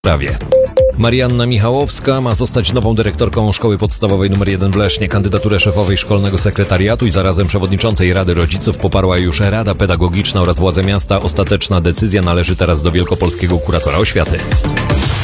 sprawie. Marianna Michałowska ma zostać nową dyrektorką Szkoły Podstawowej nr 1 w Lesznie. Kandydaturę szefowej szkolnego sekretariatu i zarazem przewodniczącej Rady Rodziców poparła już Rada Pedagogiczna oraz władze miasta. Ostateczna decyzja należy teraz do wielkopolskiego kuratora oświaty.